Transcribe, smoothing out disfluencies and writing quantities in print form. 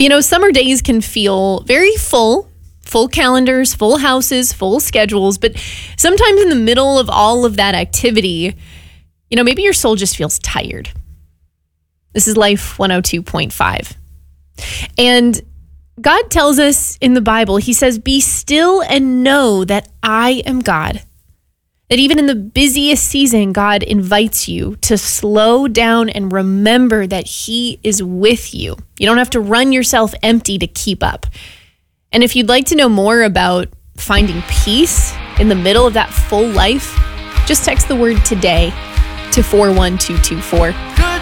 Summer days can feel very full calendars, full houses, full schedules, but sometimes in the middle of all of that activity, maybe your soul just feels tired. This is Life 102.5. And God tells us in the Bible, he says, "Be still and know that I am God." That even in the busiest season, God invites you to slow down and remember that he is with you. You don't have to run yourself empty to keep up. And if you'd like to know more about finding peace in the middle of that full life, just text the word "today" to 41224.